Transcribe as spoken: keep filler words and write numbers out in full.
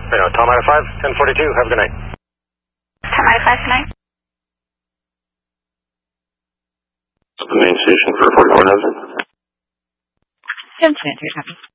You know, Tom Ida five, ten forty-two. Have a good night. Tom Ida five, good night. The main station for forty-four Nelson. Ten cents,